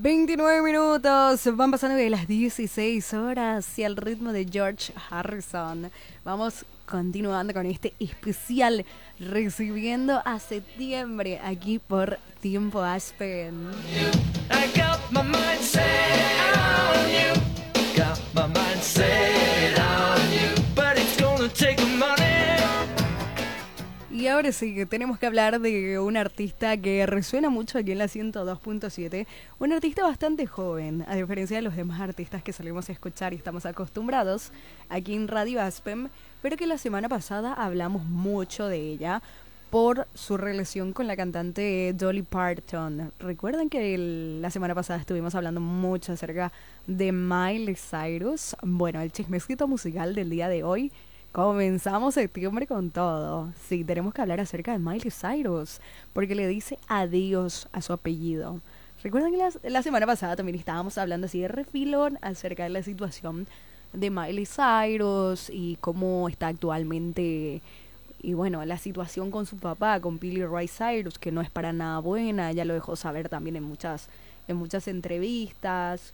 29 minutos, van pasando de las 16 horas y al ritmo de George Harrison. Vamos continuando con este especial recibiendo a septiembre aquí por Tiempo Aspen. I got my mind set on you. Got my mind set on you. But it's gonna take money. Y ahora sí, que tenemos que hablar de un artista que resuena mucho aquí en la 102.7. Un artista bastante joven, a diferencia de los demás artistas que solemos escuchar y estamos acostumbrados aquí en Radio Aspen, pero que la semana pasada hablamos mucho de ella por su relación con la cantante Dolly Parton. Recuerdan que la semana pasada estuvimos hablando mucho acerca de Miley Cyrus. Bueno, el chismecito musical del día de hoy. Comenzamos septiembre con todo. Sí, tenemos que hablar acerca de Miley Cyrus, porque le dice adiós a su apellido. Recuerdan que la semana pasada también estábamos hablando así de refilón acerca de la situación de Miley Cyrus y cómo está actualmente, y bueno, la situación con su papá, con Billy Ray Cyrus, que no es para nada buena. Ella lo dejó saber también en muchas entrevistas.